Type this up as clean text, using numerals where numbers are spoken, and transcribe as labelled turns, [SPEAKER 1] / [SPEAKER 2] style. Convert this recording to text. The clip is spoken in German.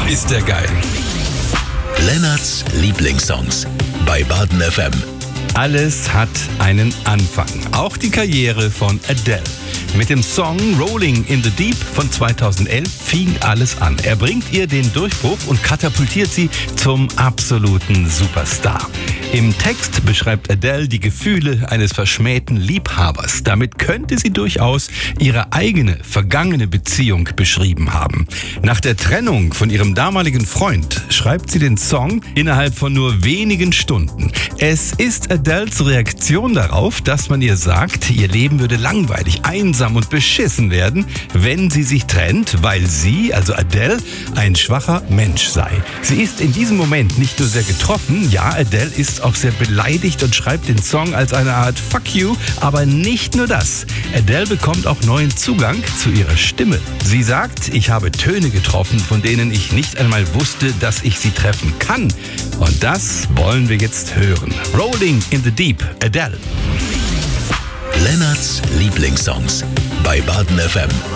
[SPEAKER 1] ist der geil.
[SPEAKER 2] Lennarts Lieblingssongs bei Baden FM.
[SPEAKER 1] Alles hat einen Anfang. Auch die Karriere von Adele. Mit dem Song Rolling in the Deep von 2011 fing alles an. Er bringt ihr den Durchbruch und katapultiert sie zum absoluten Superstar. Im Text beschreibt Adele die Gefühle eines verschmähten Liebhabers. Damit könnte sie durchaus ihre eigene vergangene Beziehung beschrieben haben. Nach der Trennung von ihrem damaligen Freund schreibt sie den Song innerhalb von nur wenigen Stunden. Es ist Adeles Reaktion darauf, dass man ihr sagt, ihr Leben würde langweilig, einsam und beschissen werden, wenn sie sich trennt, weil sie, also Adele, ein schwacher Mensch sei. Sie ist in diesem Moment nicht nur sehr getroffen, ja, Adele ist auch sehr beleidigt und schreibt den Song als eine Art Fuck you, aber nicht nur das. Adele bekommt auch neuen Zugang zu ihrer Stimme. Sie sagt, ich habe Töne getroffen, von denen ich nicht einmal wusste, dass ich sie treffen kann. Und das wollen wir jetzt hören. Rolling in the Deep, Adele.
[SPEAKER 2] Lennarts Lieblingssongs bei Baden FM.